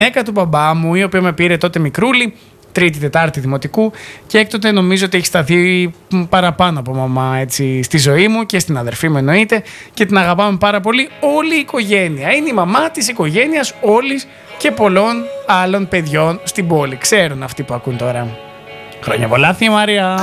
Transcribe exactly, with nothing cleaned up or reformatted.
γυναίκα του μπαμπά μου, η οποία με πήρε τότε μικρούλη, τρίτη, τετάρτη δημοτικού, και έκτοτε νομίζω ότι έχει σταθεί παραπάνω από μαμά έτσι, στη ζωή μου και στην αδερφή μου εννοείται, και την αγαπάμε πάρα πολύ όλη η οικογένεια. Είναι η μαμά της οικογένειας όλης και πολλών άλλων παιδιών στην πόλη. Ξέρουν αυτοί που ακούν τώρα. Χρόνια πολλά, Θεία Μαρία!